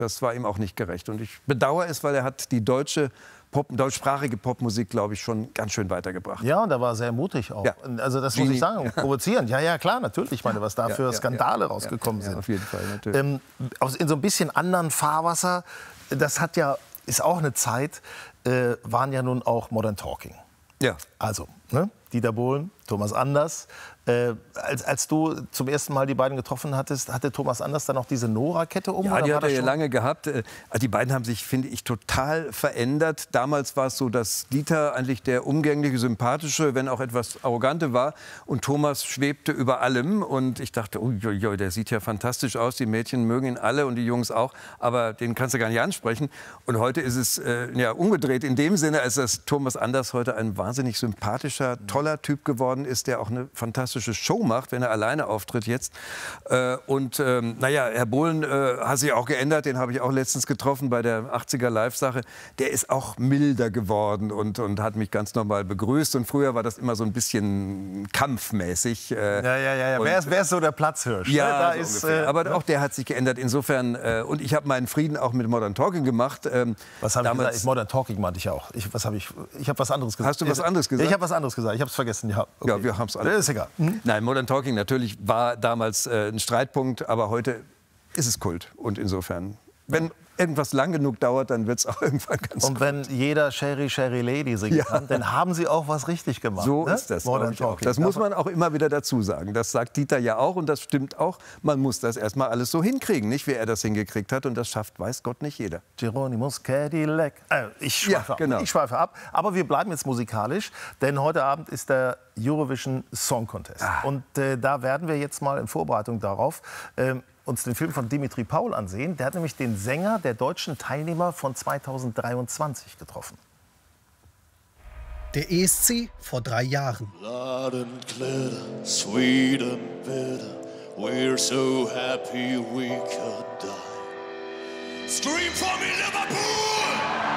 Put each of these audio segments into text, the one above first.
Das war ihm auch nicht gerecht. Und ich bedauere es, weil er hat die deutschsprachige Popmusik, glaube ich, schon ganz schön weitergebracht. Ja, und er war sehr mutig auch. Ja. Also das muss ich sagen, provozierend. Ja, ja, klar, natürlich. Ich meine, was da für Skandale rausgekommen sind. Auf jeden Fall, natürlich. In so ein bisschen anderen Fahrwasser, ist auch eine Zeit, waren ja nun auch Modern Talking. Ja. Also, ne? Dieter Bohlen, Thomas Anders. Als du zum ersten Mal die beiden getroffen hattest, hatte Thomas Anders dann auch diese Nora-Kette um? Ja, die hat er ja lange gehabt. Die beiden haben sich, finde ich, total verändert. Damals war es so, dass Dieter eigentlich der umgängliche, sympathische, wenn auch etwas arrogante war. Und Thomas schwebte über allem. Und ich dachte, uiuiui, der sieht ja fantastisch aus. Die Mädchen mögen ihn alle und die Jungs auch. Aber den kannst du gar nicht ansprechen. Und heute ist es umgedreht in dem Sinne, als dass Thomas Anders heute ein wahnsinnig sympathischer, toller Typ geworden ist, der auch eine fantastische Show macht, wenn er alleine auftritt jetzt. Naja, Herr Bohlen hat sich auch geändert. Den habe ich auch letztens getroffen bei der 80er Live-Sache. Der ist auch milder geworden und hat mich ganz normal begrüßt. Und früher war das immer so ein bisschen kampfmäßig. Ja. Wer ist so der Platzhirsch? Ja, da so aber auch der hat sich geändert. Insofern, und ich habe meinen Frieden auch mit Modern Talking gemacht. Was habe ich gesagt? Modern Talking meinte ich auch. Ich habe was anderes gesagt. Hast du was anderes gesagt? Ich habe was anderes gesagt. Ich habe es vergessen. Ja, okay. Ja, wir haben es alle. Ist egal. Nein, Modern Talking natürlich war damals ein Streitpunkt, aber heute ist es Kult. Und insofern, wenn irgendwas lang genug dauert, dann wird es auch irgendwann ganz Und wenn jeder Sherry, Sherry Lady singen kann, dann haben sie auch was richtig gemacht. So ne? ist das. Modern Talking. Das muss man auch immer wieder dazu sagen. Das sagt Dieter ja auch und das stimmt auch. Man muss das erstmal alles so hinkriegen, nicht wie er das hingekriegt hat. Und das schafft, weiß Gott, nicht jeder. Geronimo's Cadillac. Ich schweife ab. Aber wir bleiben jetzt musikalisch, denn heute Abend ist der Eurovision Song Contest. Und da werden wir jetzt mal in Vorbereitung darauf uns den Film von Dimitri Paul ansehen. Der hat nämlich den Sänger der deutschen Teilnehmer von 2023 getroffen. Der ESC vor 3 Jahren. Blood and glitter, sweet and bitter, we're so happy we could die. Scream for me, Liverpool!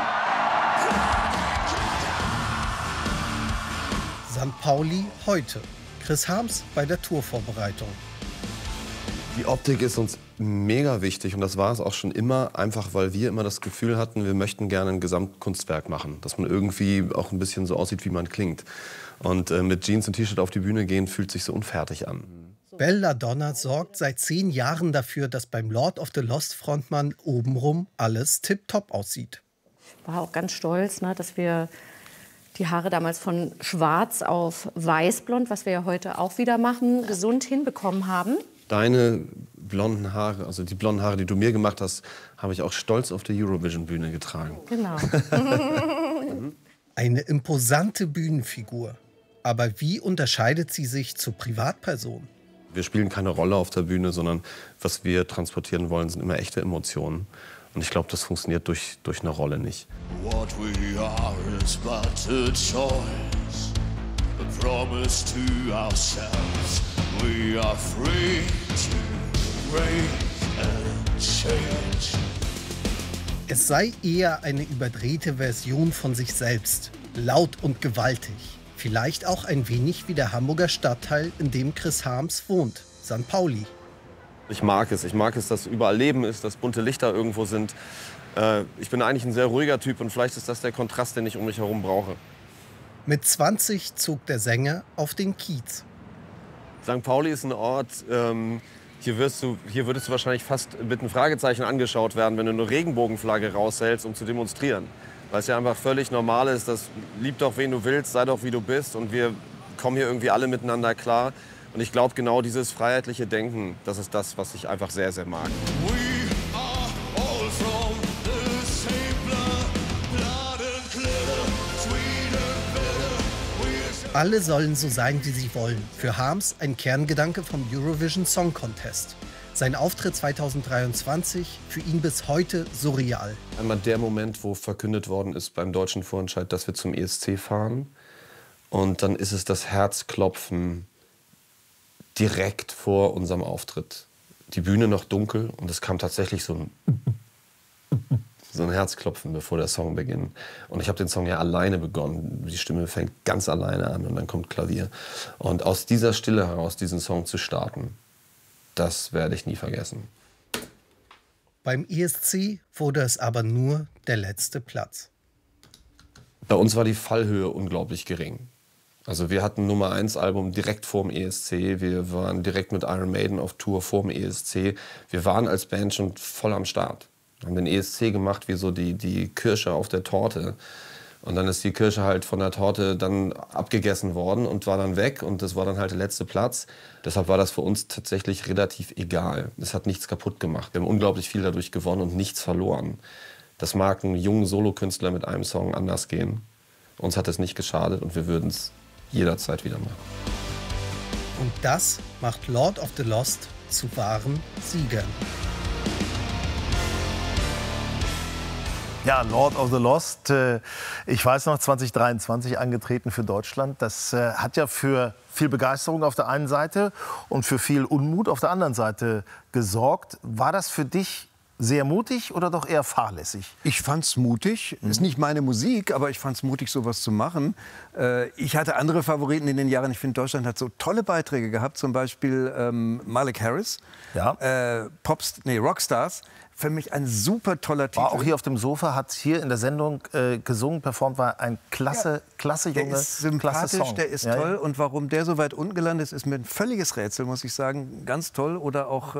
St. Pauli heute. Chris Harms bei der Tourvorbereitung. Die Optik ist uns mega wichtig und das war es auch schon immer, einfach weil wir immer das Gefühl hatten, wir möchten gerne ein Gesamtkunstwerk machen, dass man irgendwie auch ein bisschen so aussieht, wie man klingt. Und mit Jeans und T-Shirt auf die Bühne gehen, fühlt sich so unfertig an. Belladonna sorgt seit 10 Jahren dafür, dass beim Lord of the Lost Frontmann obenrum alles tipptopp aussieht. Ich war auch ganz stolz, dass wir die Haare damals von schwarz auf weißblond, was wir ja heute auch wieder machen, gesund hinbekommen haben. Deine blonden Haare, also die blonden Haare, die du mir gemacht hast, habe ich auch stolz auf der Eurovision-Bühne getragen. Genau. Eine imposante Bühnenfigur. Aber wie unterscheidet sie sich zur Privatperson? Wir spielen keine Rolle auf der Bühne, sondern was wir transportieren wollen, sind immer echte Emotionen. Und ich glaube, das funktioniert durch eine Rolle nicht. What we are is but a choice, a promise to ourselves. We are free to break and change. Es sei eher eine überdrehte Version von sich selbst. Laut und gewaltig. Vielleicht auch ein wenig wie der Hamburger Stadtteil, in dem Chris Harms wohnt. St. Pauli. Ich mag es, dass überall Leben ist, dass bunte Lichter irgendwo sind. Ich bin eigentlich ein sehr ruhiger Typ und vielleicht ist das der Kontrast, den ich um mich herum brauche. Mit 20 zog der Sänger auf den Kiez. St. Pauli ist ein Ort, hier würdest du wahrscheinlich fast mit einem Fragezeichen angeschaut werden, wenn du eine Regenbogenflagge raushältst, um zu demonstrieren. Weil es ja einfach völlig normal ist, dass lieb doch wen du willst, sei doch wie du bist und wir kommen hier irgendwie alle miteinander klar. Und ich glaube, genau dieses freiheitliche Denken, das ist das, was ich einfach sehr, sehr mag. Alle sollen so sein, wie sie wollen. Für Harms ein Kerngedanke vom Eurovision Song Contest. Sein Auftritt 2023 für ihn bis heute surreal. Einmal der Moment, wo verkündet worden ist beim deutschen Vorentscheid, dass wir zum ESC fahren. Und dann ist es das Herzklopfen direkt vor unserem Auftritt. Die Bühne noch dunkel und es kam tatsächlich so ein Herzklopfen, bevor der Song beginnt. Und ich habe den Song ja alleine begonnen. Die Stimme fängt ganz alleine an und dann kommt Klavier. Und aus dieser Stille heraus diesen Song zu starten, das werde ich nie vergessen. Beim ESC wurde es aber nur der letzte Platz. Bei uns war die Fallhöhe unglaublich gering. Also wir hatten Nummer-1-Album direkt vorm ESC. Wir waren direkt mit Iron Maiden auf Tour vorm ESC. Wir waren als Band schon voll am Start. Wir haben den ESC gemacht wie so die Kirsche auf der Torte. Und dann ist die Kirsche halt von der Torte dann abgegessen worden und war dann weg. Und das war dann halt der letzte Platz. Deshalb war das für uns tatsächlich relativ egal. Es hat nichts kaputt gemacht. Wir haben unglaublich viel dadurch gewonnen und nichts verloren. Das mag einem jungen Solokünstler mit einem Song anders gehen. Uns hat es nicht geschadet und wir würden es jederzeit wieder machen. Und das macht Lord of the Lost zu wahren Siegern. Ja, Lord of the Lost, ich weiß noch, 2023 angetreten für Deutschland. Das hat ja für viel Begeisterung auf der einen Seite und für viel Unmut auf der anderen Seite gesorgt. War das für dich sehr mutig oder doch eher fahrlässig? Ich fand's mutig. Ist nicht meine Musik, aber ich fand's mutig, sowas zu machen. Ich hatte andere Favoriten in den Jahren. Ich finde, Deutschland hat so tolle Beiträge gehabt. Zum Beispiel Malik Harris, ja. Rockstars. Für mich ein super toller Titel. War auch hier auf dem Sofa, hat hier in der Sendung gesungen, performt, war ein klasse Junge. Der ist sympathisch, der ist toll. Und warum der so weit unten gelandet ist, ist mir ein völliges Rätsel, muss ich sagen. Ganz toll. Oder auch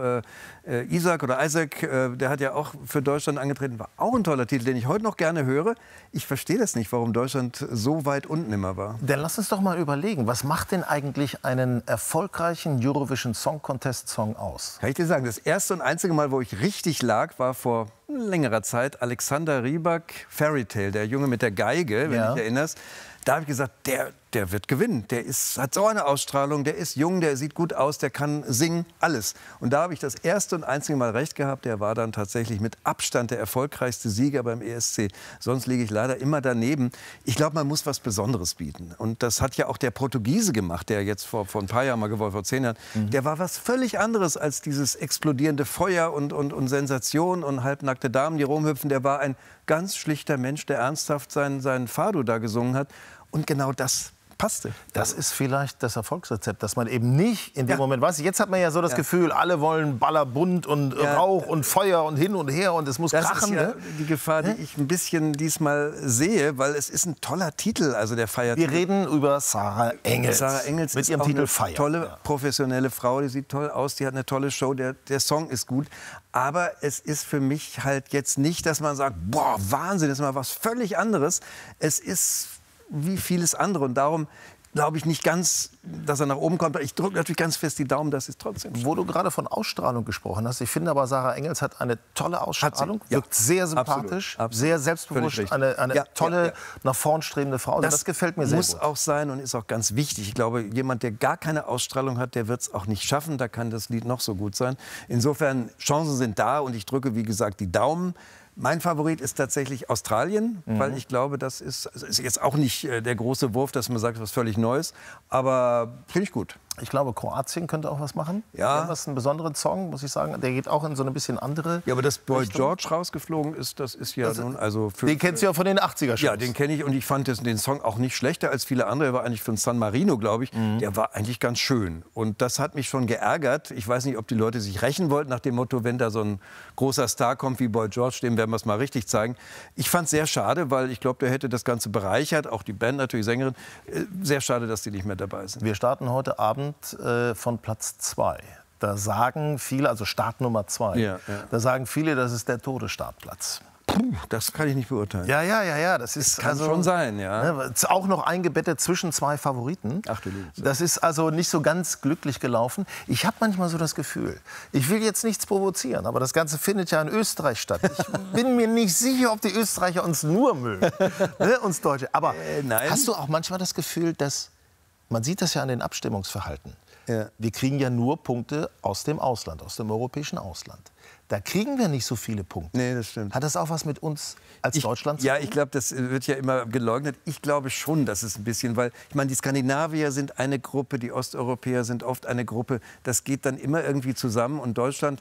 Isaac, der hat ja auch für Deutschland angetreten. War auch ein toller Titel, den ich heute noch gerne höre. Ich verstehe das nicht, warum Deutschland so weit unten immer war. Dann lass uns doch mal überlegen, was macht denn eigentlich einen erfolgreichen Eurovision Song Contest Song aus? Kann ich dir sagen, das erste und einzige Mal, wo ich richtig lag, war vor längerer Zeit Alexander Rybak, Fairy Tale, der Junge mit der Geige, wenn du dich erinnerst. Da habe ich gesagt, der wird gewinnen. Hat so eine Ausstrahlung, der ist jung, der sieht gut aus, der kann singen, alles. Und da habe ich das erste und einzige Mal recht gehabt. Der war dann tatsächlich mit Abstand der erfolgreichste Sieger beim ESC. Sonst liege ich leider immer daneben. Ich glaube, man muss was Besonderes bieten. Und das hat ja auch der Portugiese gemacht, der jetzt vor ein paar Jahren mal gewonnen, vor 10 Jahren. Der war was völlig anderes als dieses explodierende Feuer und Sensation und halbnackte Damen, die rumhüpfen. Der war ein ganz schlichter Mensch, der ernsthaft seinen Fado da gesungen hat. Und genau das passte. Das ist vielleicht das Erfolgsrezept, dass man eben nicht in dem Moment weiß. Jetzt hat man ja so das Gefühl, alle wollen ballerbunt und Rauch und Feuer und hin und her und es muss krachen. Das ist die Gefahr, die ich ein bisschen diesmal sehe, weil es ist ein toller Titel, also der Feiert. Wir reden über Sarah Engels. Sarah Engels mit ihrem Titel Feier. Tolle professionelle Frau, die sieht toll aus, die hat eine tolle Show, der Song ist gut. Aber es ist für mich halt jetzt nicht, dass man sagt, boah, Wahnsinn, das ist mal was völlig anderes. Es ist wie vieles andere. Und darum glaube ich nicht ganz, dass er nach oben kommt. Ich drücke natürlich ganz fest die Daumen, dass es trotzdem schafft. Wo du gerade von Ausstrahlung gesprochen hast, ich finde aber, Sarah Engels hat eine tolle Ausstrahlung, wirkt sehr sympathisch, absolut. Sehr selbstbewusst, eine tolle, nach vorn strebende Frau. Also das gefällt mir sehr gut. Muss auch sein und ist auch ganz wichtig. Ich glaube, jemand, der gar keine Ausstrahlung hat, der wird es auch nicht schaffen. Da kann das Lied noch so gut sein. Insofern, Chancen sind da und ich drücke, wie gesagt, die Daumen. Mein Favorit ist tatsächlich Australien, weil ich glaube, das ist jetzt auch nicht der große Wurf, dass man sagt, was völlig Neues, aber finde ich gut. Ich glaube, Kroatien könnte auch was machen. Ja. Das ist ein besonderer Song, muss ich sagen. Der geht auch in so eine bisschen andere Ja, aber dass Boy Richtung. George rausgeflogen ist, das ist ja nun also für... Den kennst du ja von den 80er-Shows. Ja, den kenne ich und ich fand den Song auch nicht schlechter als viele andere. Er war eigentlich von San Marino, glaube ich. Der war eigentlich ganz schön. Und das hat mich schon geärgert. Ich weiß nicht, ob die Leute sich rächen wollten nach dem Motto, wenn da so ein großer Star kommt wie Boy George, dem werden wir es mal richtig zeigen. Ich fand es sehr schade, weil ich glaube, der hätte das Ganze bereichert. Auch die Band natürlich, Sängerin. Sehr schade, dass die nicht mehr dabei sind. Wir starten heute Abend von Platz 2. Da sagen viele, also Start Nummer 2, da sagen viele, das ist der Todesstartplatz. Puh, das kann ich nicht beurteilen. Ja, das ist kann schon sein, ja. Ist auch noch eingebettet zwischen zwei Favoriten. Ach du Liebe. Das ist also nicht so ganz glücklich gelaufen. Ich habe manchmal so das Gefühl, ich will jetzt nichts provozieren, aber das Ganze findet ja in Österreich statt. Ich bin mir nicht sicher, ob die Österreicher uns nur mögen, uns Deutsche. Aber nein. Hast du auch manchmal das Gefühl, dass, man sieht das ja an den Abstimmungsverhalten, wir kriegen ja nur Punkte aus dem Ausland, aus dem europäischen Ausland. Da kriegen wir nicht so viele Punkte. Nee, das stimmt. Hat das auch was mit uns als Deutschland zu tun? Ja, ich glaube, das wird ja immer geleugnet. Ich glaube schon, dass es ein bisschen, weil ich meine, die Skandinavier sind eine Gruppe, die Osteuropäer sind oft eine Gruppe. Das geht dann immer irgendwie zusammen. Und Deutschland,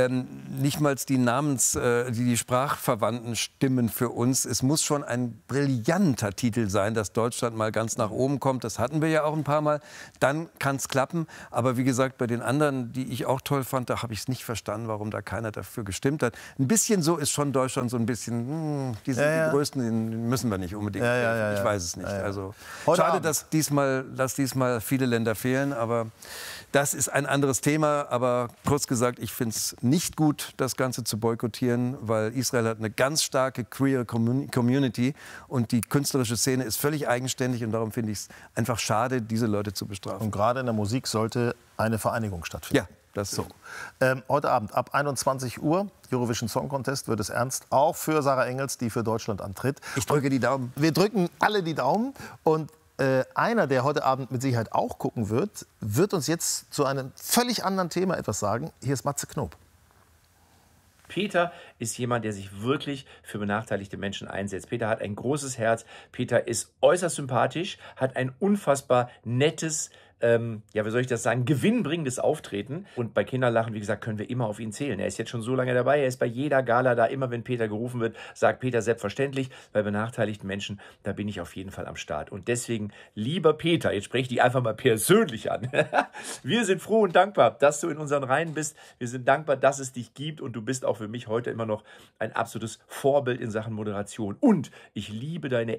nicht mal die sprachverwandten Stimmen für uns. Es muss schon ein brillanter Titel sein, dass Deutschland mal ganz nach oben kommt. Das hatten wir ja auch ein paar Mal. Dann kann es klappen. Aber wie gesagt, bei den anderen, die ich auch toll fand, da habe ich es nicht verstanden, warum da keiner Mehrheit dafür gestimmt hat. Ein bisschen so ist schon Deutschland so ein bisschen, die sind die Größten, den müssen wir nicht unbedingt. Ich weiß es nicht. Also, schade, dass diesmal viele Länder fehlen, aber das ist ein anderes Thema. Aber kurz gesagt, ich finde es nicht gut, das Ganze zu boykottieren, weil Israel hat eine ganz starke queer Community und die künstlerische Szene ist völlig eigenständig und darum finde ich es einfach schade, diese Leute zu bestrafen. Und gerade in der Musik sollte eine Vereinigung stattfinden. Ja, das so. Heute Abend ab 21 Uhr, Eurovision Song Contest, wird es ernst, auch für Sarah Engels, die für Deutschland antritt. Ich drücke die Daumen. Wir drücken alle die Daumen und einer, der heute Abend mit Sicherheit auch gucken wird, wird uns jetzt zu einem völlig anderen Thema etwas sagen. Hier ist Matze Knob. Peter ist jemand, der sich wirklich für benachteiligte Menschen einsetzt. Peter hat ein großes Herz. Peter ist äußerst sympathisch, hat ein unfassbar nettes, wie soll ich das sagen, gewinnbringendes Auftreten. Und bei Kinderlachen, wie gesagt, können wir immer auf ihn zählen. Er ist jetzt schon so lange dabei, er ist bei jeder Gala da. Immer wenn Peter gerufen wird, sagt Peter selbstverständlich, bei benachteiligten Menschen, da bin ich auf jeden Fall am Start. Und deswegen, lieber Peter, jetzt spreche ich dich einfach mal persönlich an. Wir sind froh und dankbar, dass du in unseren Reihen bist. Wir sind dankbar, dass es dich gibt. Und du bist auch für mich heute immer noch ein absolutes Vorbild in Sachen Moderation. Und ich liebe deine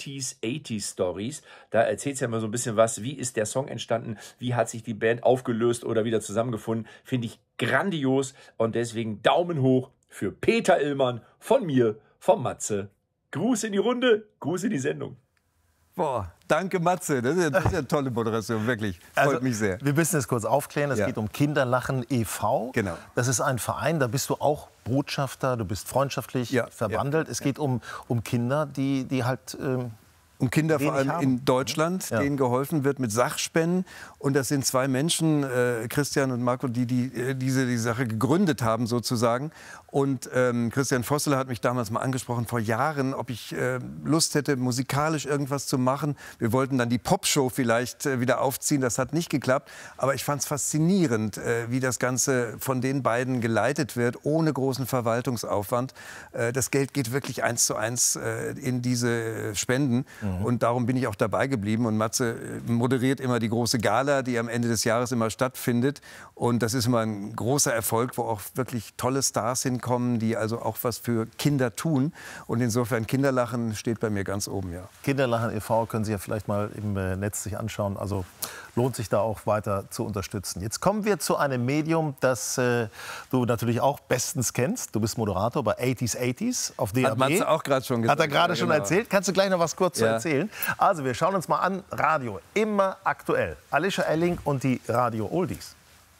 80s Stories. Da erzählst du ja mal so ein bisschen was. Wie ist der Song entstanden? Wie hat sich die Band aufgelöst oder wieder zusammengefunden? Finde ich grandios und deswegen Daumen hoch für Peter Illmann von mir, vom Matze. Gruß in die Runde, Gruß in die Sendung. Boah, danke Matze, das ist eine tolle Moderation, wirklich, freut mich sehr. Wir müssen es kurz aufklären, es geht um Kinderlachen e.V. Genau. Das ist ein Verein, da bist du auch Botschafter, du bist freundschaftlich verbandelt. Es geht um Kinder, die halt... Um Kinder vor allem in Deutschland, denen geholfen wird mit Sachspenden. Und das sind zwei Menschen, Christian und Marco, die die Sache gegründet haben sozusagen. Und Christian Vosseler hat mich damals mal angesprochen, vor Jahren, ob ich Lust hätte, musikalisch irgendwas zu machen. Wir wollten dann die Popshow vielleicht wieder aufziehen, das hat nicht geklappt. Aber ich fand es faszinierend, wie das Ganze von den beiden geleitet wird, ohne großen Verwaltungsaufwand. Das Geld geht wirklich 1:1 in diese Spenden. Und darum bin ich auch dabei geblieben. Und Matze moderiert immer die große Gala, die am Ende des Jahres immer stattfindet. Und das ist immer ein großer Erfolg, wo auch wirklich tolle Stars hinkommen, die also auch was für Kinder tun. Und insofern Kinderlachen steht bei mir ganz oben, ja. Kinderlachen e.V. können Sie ja vielleicht mal im Netz sich anschauen. Also lohnt sich da auch weiter zu unterstützen. Jetzt kommen wir zu einem Medium, das du natürlich auch bestens kennst. Du bist Moderator bei 80s auf DAB. Hat Matze auch gerade schon gesagt. Hat er gerade schon erzählt. Kannst du gleich noch was kurz zu erzählen? Also wir schauen uns mal an. Radio, immer aktuell. Alicia Elling und die Radio Oldies.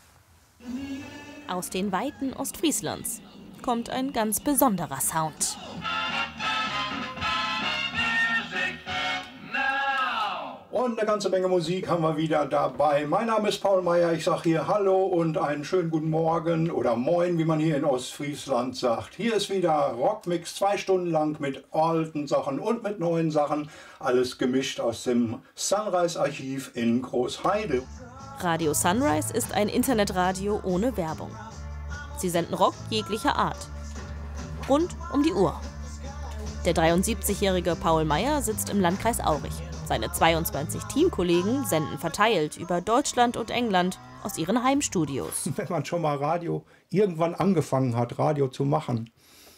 Aus den Weiten Ostfrieslands kommt ein ganz besonderer Sound. Und eine ganze Menge Musik haben wir wieder dabei. Mein Name ist Paul Meyer, ich sage hier Hallo und einen schönen guten Morgen oder Moin, wie man hier in Ostfriesland sagt. Hier ist wieder Rockmix, 2 Stunden lang mit alten Sachen und mit neuen Sachen. Alles gemischt aus dem Sunrise-Archiv in Großheide. Radio Sunrise ist ein Internetradio ohne Werbung. Sie senden Rock jeglicher Art. Rund um die Uhr. Der 73-jährige Paul Meyer sitzt im Landkreis Aurich. Seine 22 Teamkollegen senden verteilt über Deutschland und England aus ihren Heimstudios. Wenn man schon mal Radio irgendwann angefangen hat, Radio zu machen,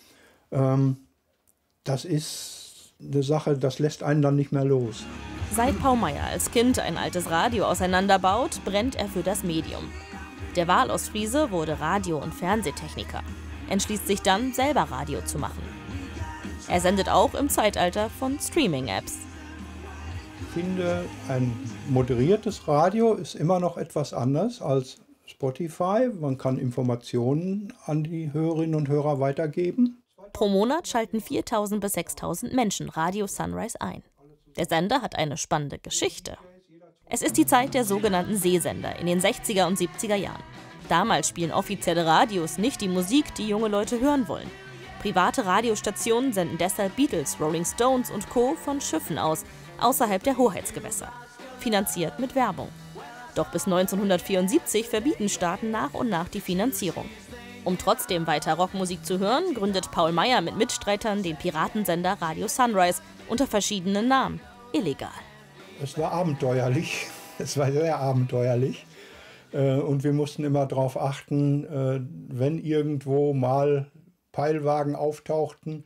das ist eine Sache, das lässt einen dann nicht mehr los. Seit Paul Meyer als Kind ein altes Radio auseinanderbaut, brennt er für das Medium. Der Wahlostfriese wurde Radio- und Fernsehtechniker, entschließt sich dann, selber Radio zu machen. Er sendet auch im Zeitalter von Streaming-Apps. Ich finde, ein moderiertes Radio ist immer noch etwas anders als Spotify. Man kann Informationen an die Hörerinnen und Hörer weitergeben. Pro Monat schalten 4.000 bis 6.000 Menschen Radio Sunrise ein. Der Sender hat eine spannende Geschichte. Es ist die Zeit der sogenannten Seesender in den 60er und 70er Jahren. Damals spielen offizielle Radios nicht die Musik, die junge Leute hören wollen. Private Radiostationen senden deshalb Beatles, Rolling Stones und Co. von Schiffen aus, außerhalb der Hoheitsgewässer. Finanziert mit Werbung. Doch bis 1974 verbieten Staaten nach und nach die Finanzierung. Um trotzdem weiter Rockmusik zu hören, gründet Paul Meyer mit Mitstreitern den Piratensender Radio Sunrise unter verschiedenen Namen. Illegal. Es war abenteuerlich. Es war sehr abenteuerlich. Und wir mussten immer darauf achten, wenn irgendwo mal Peilwagen auftauchten,